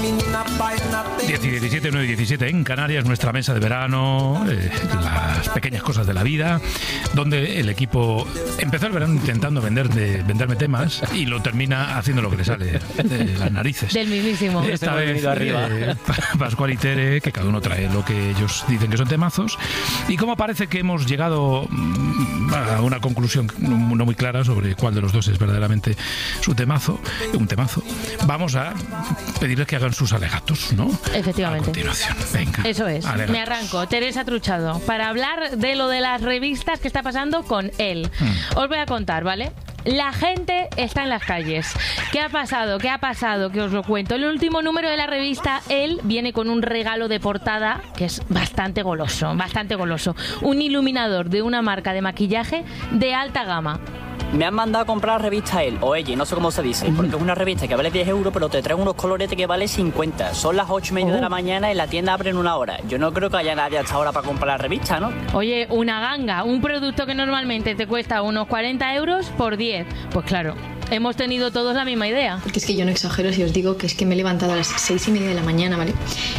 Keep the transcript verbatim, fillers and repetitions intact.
diez y diecisiete, nueve y diecisiete en Canarias, nuestra mesa de verano, eh, las pequeñas cosas de la vida, donde el equipo empezó el verano intentando vender de, venderme temas y lo termina haciendo lo que le sale de las narices. Del mismísimo. Esta vez eh, Pascual y Tere, que cada uno trae lo que ellos dicen que son temazos, y como parece que hemos llegado a una conclusión no muy clara sobre cuál de los dos es verdaderamente su temazo, un temazo, vamos a pedirles que hagan sus alegatos, ¿no? Efectivamente. A continuación, venga. Eso es. Alegatos. Me arranco. Teresa Truchado, para hablar de lo de las revistas que está pasando con él. Hmm. Os voy a contar, ¿vale? La gente está en las calles. ¿Qué ha pasado? ¿Qué ha pasado? Que os lo cuento. El último número de la revista Él viene con un regalo de portada que es bastante goloso, bastante goloso. Un iluminador de una marca de maquillaje de alta gama. Me han mandado a comprar la revista Él, o ella, no sé cómo se dice, porque es una revista que vale diez euros, pero te trae unos coloretes que vale cincuenta. Son las ocho y media oh. de la mañana y la tienda abre en una hora. Yo no creo que haya nadie hasta ahora para comprar la revista, ¿no? Oye, una ganga, un producto que normalmente te cuesta unos cuarenta euros por diez. Pues claro, hemos tenido todos la misma idea. Porque es que yo no exagero si os digo que es que me he levantado a las seis y media de la mañana, ¿vale?